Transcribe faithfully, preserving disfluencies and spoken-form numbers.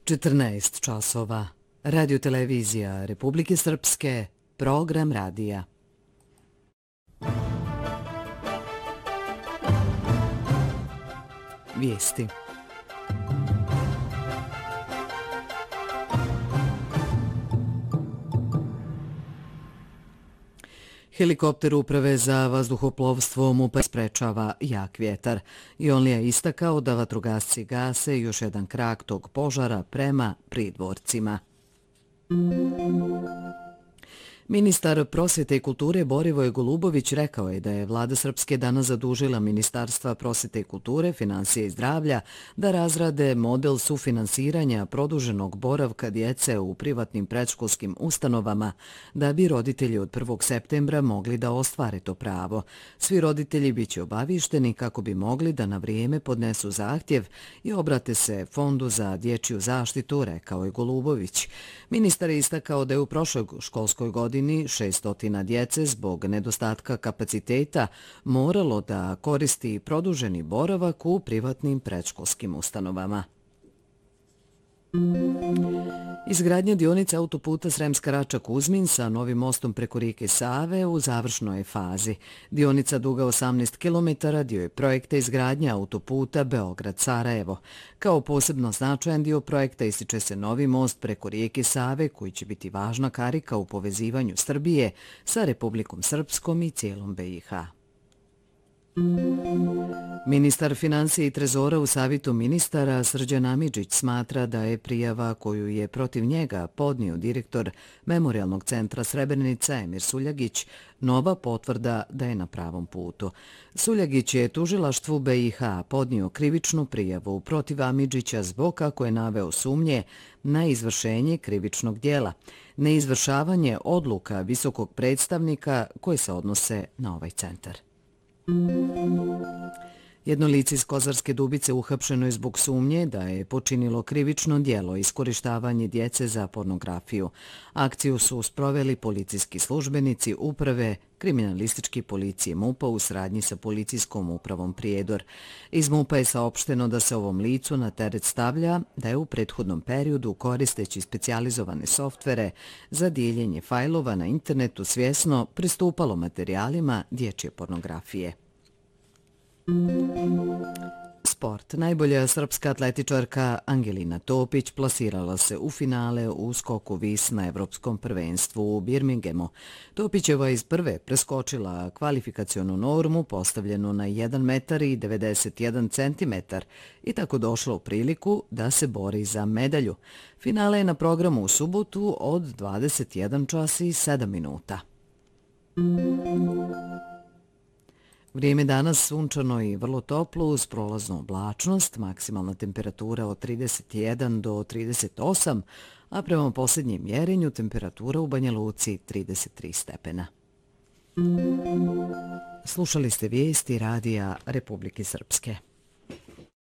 četrnaest časova. Radio-televizija Republike Srpske, program radija. Vijesti. Helikopter Uprave za vazduhoplovstvo MUP-a sprečava jak vjetar. I on li je istakao da vatrogasci gase još jedan krak tog požara prema Pridvorcima. Ministar prosvjete i kulture Borivoj Golubović rekao je da je vlada Srpske danas zadužila Ministarstva prosvjete i kulture, financije i zdravlja da razrade model sufinansiranja produženog boravka djece u privatnim predškolskim ustanovama da bi roditelji od prvog septembra mogli da ostvare to pravo. Svi roditelji biće obavišteni kako bi mogli da na vrijeme podnesu zahtjev i obrate se Fondu za dječju zaštitu, rekao je Golubović. Ministar je istakao da je u prošloj školskoj godini šesto djece zbog nedostatka kapaciteta moralo da koristi produženi boravak u privatnim predškolskim ustanovama. Izgradnja dionice autoputa Sremska Rača-Kuzmin sa novim mostom preko rijeke Save u završnoj je fazi. Dionica duga osamnaest kilometara dio je projekta izgradnje autoputa Beograd-Sarajevo. Kao posebno značajan dio projekta ističe se novi most preko rijeke Save koji će biti važna karika u povezivanju Srbije sa Republikom Srpskom i cijelom B i H. Ministar financije i trezora u savjetu ministara Srđan Amidžić smatra da je prijava koju je protiv njega podnio direktor Memorijalnog centra Srebrenica Emir Suljagić nova potvrda da je na pravom putu. Suljagić je tužilaštvu B i H podnio krivičnu prijavu protiv Amidžića zbog kako je naveo sumnje na izvršenje krivičnog djela, neizvršavanje odluka visokog predstavnika koje se odnose na ovaj centar. Jedno lice iz Kozarske Dubice uhapšeno je zbog sumnje da je počinilo krivično djelo iskorištavanje djece za pornografiju. Akciju su sproveli policijski službenici uprave kriminalističke policije MUP-a u saradnji sa policijskom upravom Prijedor. Iz MUP-a je saopšteno da se ovom licu na teret stavlja da je u prethodnom periodu koristeći specijalizovane softvere za dijeljenje fajlova na internetu svjesno pristupalo materijalima dječje pornografije. Sport. Najbolja srpska atletičarka Angelina Topić plasirala se u finale u skoku vis na Evropskom prvenstvu u Birminghamu. Topićeva iz prve preskočila kvalifikacionu normu postavljenu na jedan metar i devedeset jedan centimetar i tako došla u priliku da se bori za medalju. Finale je na programu u subotu od dvadeset jedan čas i sedam minuta. Vrijeme danas sunčano i vrlo toplo uz prolaznu oblačnost, maksimalna temperatura od trideset jedan do trideset osam, a prema posljednjem mjerenju temperatura u Banja Luci trideset tri stepena. Slušali ste vijesti radija Republike Srpske.